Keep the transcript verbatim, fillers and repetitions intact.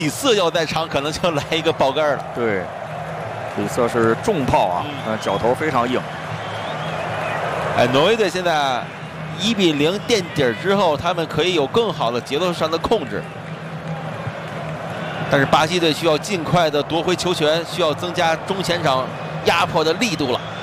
里瑟要在场，可能就来一个爆盖了。 对，里瑟是重炮啊，嗯，脚头非常硬。 哎，挪威队现在一比零垫底之后，他们可以有更好的节奏上的控制。但是巴西队需要尽快的夺回球权，需要增加中前场压迫的力度了。